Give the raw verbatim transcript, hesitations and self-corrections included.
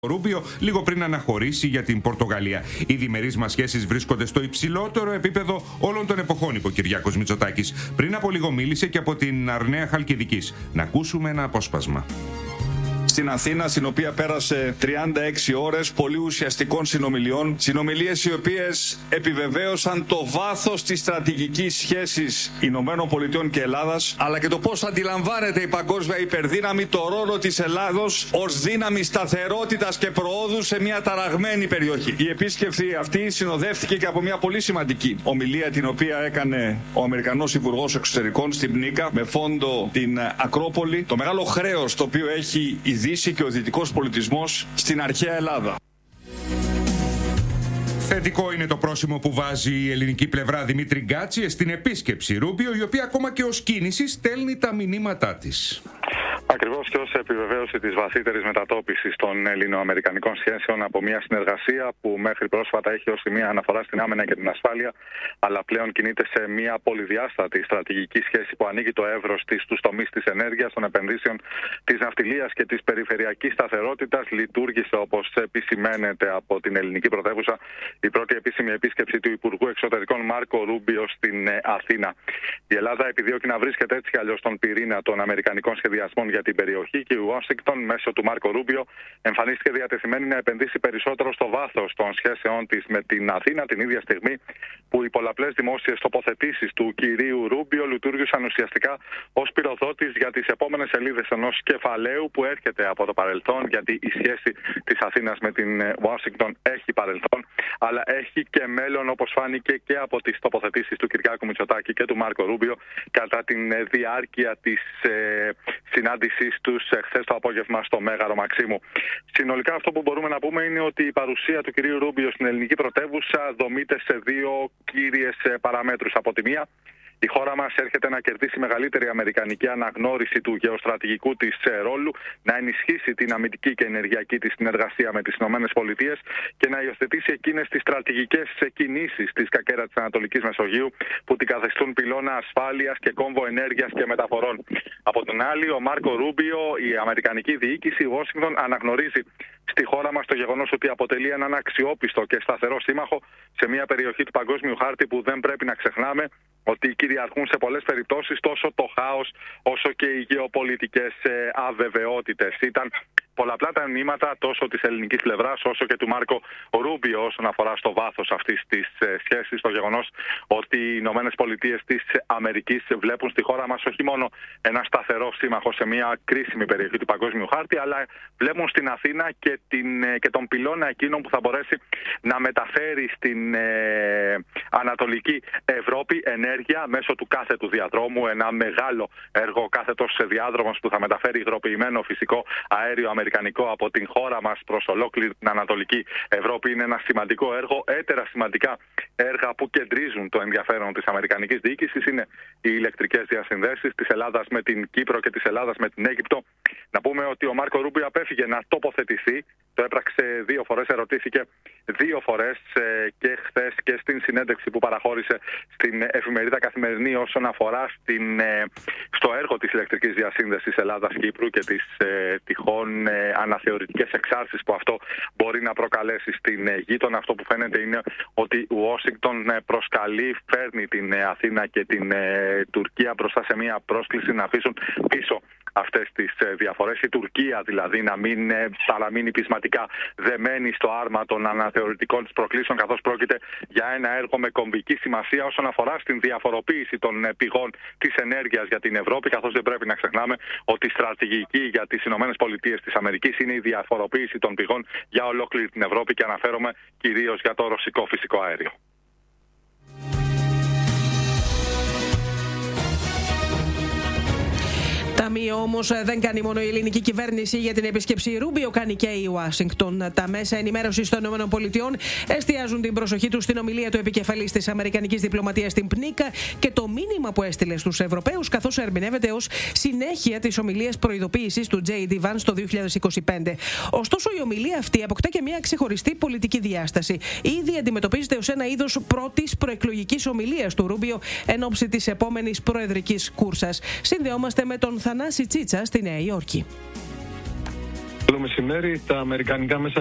Ρούμπιο λίγο πριν αναχωρήσει για την Πορτογαλία. Οι διμερείς μας σχέσεις βρίσκονται στο υψηλότερο επίπεδο όλων των εποχών, είπε ο Κυριάκος Μητσοτάκης. Πριν από λίγο μίλησε και από την Αρναία Χαλκιδικής. Να ακούσουμε ένα απόσπασμα. Στην Αθήνα, στην οποία πέρασε τριάντα έξι ώρες πολύ ουσιαστικών συνομιλιών. Συνομιλίες οι οποίες επιβεβαίωσαν το βάθος της στρατηγικής σχέσης Ηνωμένων Πολιτειών και Ελλάδας, αλλά και το πώς αντιλαμβάνεται η παγκόσμια υπερδύναμη το ρόλο της Ελλάδος ως δύναμη σταθερότητας και προόδου σε μια ταραγμένη περιοχή. Η επίσκεψη αυτή συνοδεύτηκε και από μια πολύ σημαντική ομιλία, την οποία έκανε ο Αμερικανός Υπουργός Εξωτερικών στην Πνίκα, με φόντο την Ακρόπολη, το μεγάλο χρέος το οποίο έχει η Δύση και ο δυτικός πολιτισμός στην αρχαία Ελλάδα. Θετικό είναι το πρόσημο που βάζει η ελληνική πλευρά Δημήτρη Γκάτση στην επίσκεψη Ρούμπιο, η οποία ακόμα και ως κίνηση στέλνει τα μηνύματά της. Ακριβώς και ως επιβεβαίωση της βαθύτερης μετατόπισης των ελληνοαμερικανικών σχέσεων από μια συνεργασία που μέχρι πρόσφατα έχει ως σημεία αναφορά στην άμυνα και την ασφάλεια, αλλά πλέον κινείται σε μια πολυδιάστατη στρατηγική σχέση που ανοίγει το εύρος της στους τομείς της ενέργειας, των επενδύσεων, της ναυτιλίας και της περιφερειακής σταθερότητας. Λειτουργήσε, όπως επισημαίνεται από την ελληνική πρωτεύουσα, η πρώτη επίσημη επίσκεψη του Υπουργού Εξωτερικών Μάρκο Ρούμπιο στην Αθήνα. Η Ελλάδα επιδιώκει να βρίσκεται έτσι κι αλλιώς στον πυρήνα των αμερικανικών σχεδιασμών για την περιοχή και η Ουάσιγκτον μέσω του Μάρκο Ρούμπιο εμφανίστηκε διατεθειμένη να επενδύσει περισσότερο στο βάθος των σχέσεών της με την Αθήνα, την ίδια στιγμή που οι πολλαπλές δημόσιες τοποθετήσεις του κυρίου Ρούμπιο λειτουργήσαν ουσιαστικά ως πυροδότης για τις επόμενες σελίδες ενός κεφαλαίου που έρχεται από το παρελθόν, γιατί η σχέση της Αθήνας με την Ουάσιγκτον έχει παρελθόν, αλλά έχει και μέλλον, όπως φάνηκε και από τις τοποθετήσεις του Κυριάκου Μητσοτάκη και του Μάρκο Ρούμπιο κατά τη διάρκεια της ε, συνάντησής τους χθες το απόγευμα στο Μέγαρο Μαξίμου. Συνολικά, αυτό που μπορούμε να πούμε είναι ότι η παρουσία του κυρίου Ρούμπιο στην ελληνική πρωτεύουσα δομείται σε δύο κύριες παραμέτρους. Από τη μία, η χώρα μας έρχεται να κερδίσει μεγαλύτερη αμερικανική αναγνώριση του γεωστρατηγικού της ρόλου, να ενισχύσει την αμυντική και ενεργειακή της συνεργασία με τις ΗΠΑ και να υιοθετήσει εκείνες τις στρατηγικές κινήσεις της κακέρα της Ανατολικής Μεσογείου που την καθιστούν πυλώνα ασφάλειας και κόμβο ενέργειας και μεταφορών. Από την άλλη, ο Μάρκο Ρούμπιο, η αμερικανική διοίκηση, η Washington, αναγνωρίζει στη χώρα μας το γεγονός ότι αποτελεί έναν αξιόπιστο και σταθερό σύμμαχο σε μια περιοχή του παγκόσμιου χάρτη που δεν πρέπει να ξεχνάμε ότι κυριαρχούν σε πολλές περιπτώσεις τόσο το χάος όσο και οι γεωπολιτικές αβεβαιότητες. Ήταν πολλαπλά τα μηνύματα τόσο της ελληνικής πλευράς όσο και του Μάρκο Ρούμπιο όσον αφορά στο βάθος αυτής της σχέσης, το γεγονός ότι οι Ηνωμένες Πολιτείες της Αμερικής βλέπουν στη χώρα μας όχι μόνο ένα σταθερό σύμμαχο σε μια κρίσιμη περιοχή του παγκόσμιου χάρτη, αλλά βλέπουν στην Αθήνα και, την, και τον πυλώνα εκείνον που θα μπορέσει να μεταφέρει στην ε, Ανατολική Ευρώπη ενέργεια μέσω του κάθετου διαδρόμου, ένα μεγάλο έργο κάθετος διάδρομος που θα μεταφέρει υγροποιημένο φυσικό αέριο αμερικανικό από την χώρα μας προς ολόκληρη την Ανατολική Ευρώπη. Είναι ένα σημαντικό έργο. Έτερα σημαντικά έργα που κεντρίζουν το ενδιαφέρον της αμερικανικής διοίκησης είναι οι ηλεκτρικές διασυνδέσεις της Ελλάδας με την Κύπρο και της Ελλάδας με την Αίγυπτο. Να πούμε ότι ο Μάρκο Ρούμπιο απέφυγε να τοποθετηθεί. Το έπραξε δύο φορές, ερωτήθηκε δύο φορές και χθες και στην συνέντευξη που παραχώρησε στην εφημερίδα Καθημερινή όσον αφορά στην, στο έργο της ηλεκτρικής διασύνδεσης Ελλάδας-Κύπρου και τις ε, τυχόν ε, αναθεωρητικές εξάρσεις που αυτό μπορεί να προκαλέσει στην ε, γείτονα. Αυτό που φαίνεται είναι ότι η Ουάσιγκτον ε, προσκαλεί, φέρνει την ε, Αθήνα και την ε, Τουρκία μπροστά σε μια πρόσκληση να αφήσουν πίσω αυτές τις διαφορές. Η Τουρκία δηλαδή να μην παραμείνει πεισματικά δεμένη στο άρμα των αναθεωρητικών της προκλήσεων, καθώς πρόκειται για ένα έργο με κομβική σημασία όσον αφορά στην διαφοροποίηση των πηγών της ενέργειας για την Ευρώπη, καθώς δεν πρέπει να ξεχνάμε ότι η στρατηγική για τις ΗΠΑ της Αμερικής είναι η διαφοροποίηση των πηγών για ολόκληρη την Ευρώπη και αναφέρομαι κυρίως για το ρωσικό φυσικό αέριο. Ταμείο όμως δεν κάνει μόνο η ελληνική κυβέρνηση για την επίσκεψη Ρούμπιο, κάνει και η Ουάσιγκτον. Τα μέσα ενημέρωσης των ΗΠΑ εστιάζουν την προσοχή τους στην ομιλία του επικεφαλής της αμερικανικής διπλωματίας στην Πνίκα και το μήνυμα που έστειλε στους Ευρωπαίους, καθώς ερμηνεύεται ως συνέχεια της ομιλίας προειδοποίησης του τζέι ντι Vance το δύο χιλιάδες είκοσι πέντε. Ωστόσο, η ομιλία αυτή αποκτά και μια ξεχωριστή πολιτική διάσταση. Ήδη αντιμετωπίζεται ως ένα είδος πρώτης προεκλογικής ομιλίας του Ρούμπιο εν ώψη της επόμενης προεδρικής κούρσας. Συνδεόμαστε με τον Θανάση Τσίτσα στη Νέα Υόρκη. μεσημέρι τα αμερικανικά μέσα